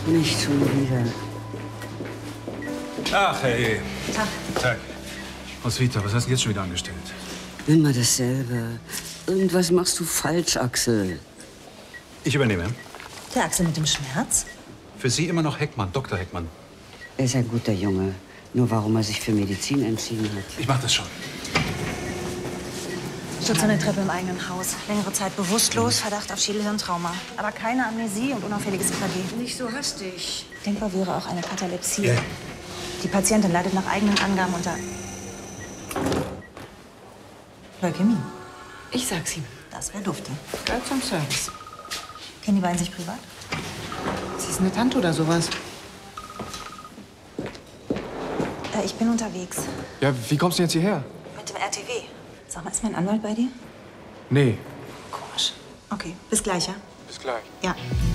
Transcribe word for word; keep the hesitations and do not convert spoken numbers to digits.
Nicht schon wieder. Ach, hey. Tag. Tag. Roswitha, was hast du jetzt schon wieder angestellt? Immer dasselbe. Irgendwas machst du falsch, Axel. Ich übernehme. Der Axel mit dem Schmerz? Für Sie immer noch Heckmann, Doktor Heckmann. Er ist ein guter Junge. Nur warum er sich für Medizin entschieden hat. Ich mach das schon. Sturz an der Treppe im eigenen Haus. Längere Zeit bewusstlos, Verdacht auf Schädelhirntrauma. Aber keine Amnesie und unauffälliges E K G. Nicht so hastig. Denkbar wäre auch eine Katalepsie. Ja. Die Patientin leidet nach eigenen Angaben unter Leukämie. Ich sag's ihm. Das wäre dufte. Gehört zum Service. Kennen die beiden sich privat? Sie ist eine Tante oder sowas. Äh, ich bin unterwegs. Ja, wie kommst du jetzt hierher? Mit dem R T W. Sag mal, ist mein Anwalt bei dir? Nee. Komisch. Okay, bis gleich, ja? Bis gleich. Ja.